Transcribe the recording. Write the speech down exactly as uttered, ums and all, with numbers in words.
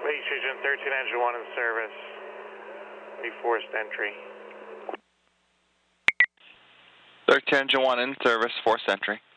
Ladies and thirteen engine one in service. We forced entry. thirteen engine one in service, forced entry.